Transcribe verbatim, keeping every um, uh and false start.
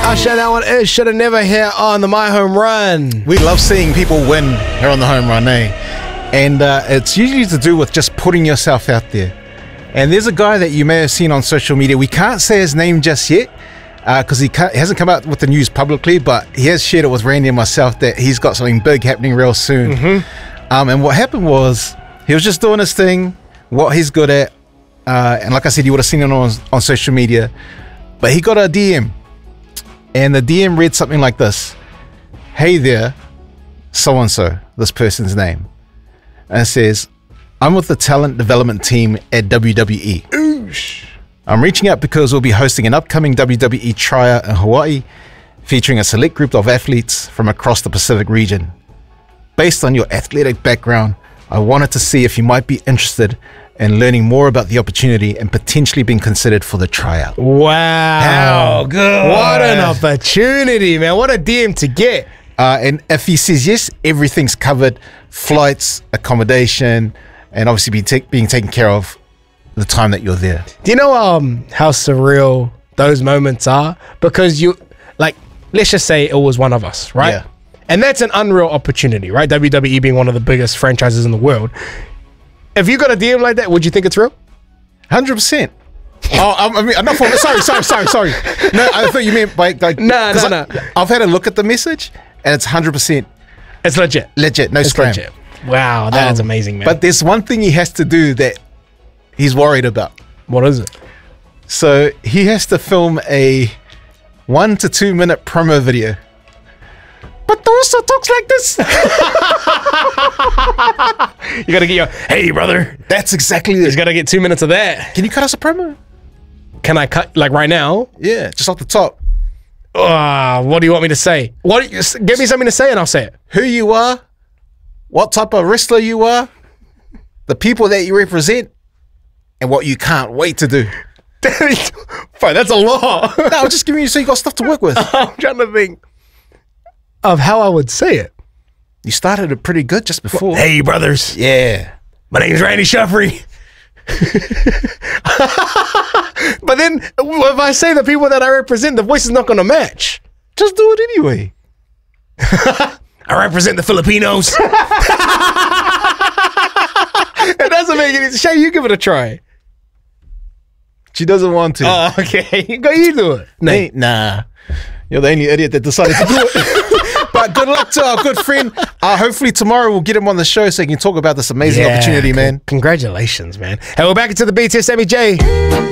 Usher, that one is Shoulda Never here on the My Home Run. We love seeing people win here on the Home Run, eh? And uh, it's usually to do with just putting yourself out there. And there's a guy that you may have seen on social media. We can't say his name just yet because uh, he, can't, he hasn't come out with the news publicly, but he has shared it with Randy and myself that he's got something big happening real soon. Mm-hmm. Um, and what happened was he was just doing his thing, what he's good at. Uh, and like I said, you would have seen it on, on social media. But he got a D M. And the D M read something like this. Hey there, so-and-so, this person's name. And it says, I'm with the talent development team at W W E. Oosh. I'm reaching out because we'll be hosting an upcoming W W E tryout in Hawaii featuring a select group of athletes from across the Pacific region. Based on your athletic background, I wanted to see if you might be interested in learning more about the opportunity and potentially being considered for the tryout. Wow. How good. What an opportunity, man. What a D M to get. Uh, and if he says yes, everything's covered. Flights, accommodation, and obviously be ta- being taken care of the time that you're there. Do you know um how surreal those moments are? Because you, like, let's just say it was one of us, right? Yeah. And that's an unreal opportunity, right? W W E being one of the biggest franchises in the world. If you got a D M like that, would you think it's real? one hundred percent. Oh, I mean, I'm not for, sorry, sorry, sorry, sorry. No, I thought you meant by like. No, no, no. I've had a look at the message, and it's one hundred percent It's legit. legit, no It's scram. legit. Wow, that's Um, amazing, man. But there's one thing he has to do that he's worried about. What is it? So he has to film a one to two minute promo video. But also talks like this. You gotta get your, hey, brother. That's exactly He's it. gotta get two minutes of that. Can you cut us a promo? Can I cut, like, right now? Yeah, just off the top. Uh, what do you want me to say? What? Give me something to say and I'll say it. Who you are, what type of wrestler you are, the people that you represent, and what you can't wait to do. Fine, that's a lot. No, I'm just giving you so you got stuff to work with. I'm trying to think of how I would say it. You started it pretty good just before. Hey, brothers. Yeah. My name's Randy Shuffrey. But then if I say the people that I represent, the voice is not going to match. Just do it anyway. I represent the Filipinos. It doesn't make any sense. Shay, you give it a try. She doesn't want to. Oh, okay. Go, you do it. Hey, nah. You're the only idiot that decided to do it. But good luck to our good friend. Uh, hopefully tomorrow we'll get him on the show so he can talk about this amazing Yeah, opportunity, man. Congratulations, man. And we're back into the B T S Sammy J.